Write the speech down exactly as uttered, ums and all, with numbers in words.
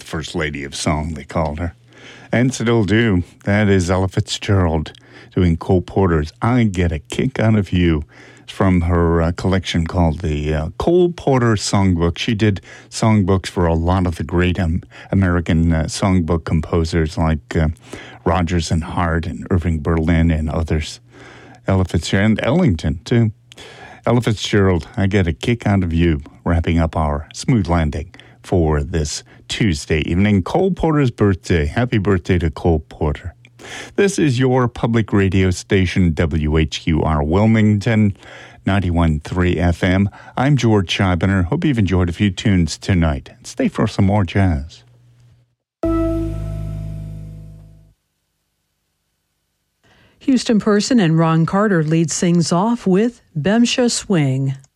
First Lady of Song, they called her. And still do. That is Ella Fitzgerald doing Cole Porter's I Get a Kick Out of You. It's from her uh, collection called the uh, Cole Porter Songbook. She did songbooks for a lot of the great um, American uh, songbook composers like uh, Rodgers and Hart and Irving Berlin and others. Ella Fitzgerald and Ellington, too. Ella Fitzgerald, I Get a Kick Out of You, wrapping up our Smooth Landing for this Tuesday evening. Cole Porter's birthday. Happy birthday to Cole Porter. This is your public radio station, W H Q R Wilmington, ninety-one point three F M. I'm George Scheibner. Hope you've enjoyed a few tunes tonight. Stay for some more jazz. Houston Person and Ron Carter lead sings off with Bemsha Swing.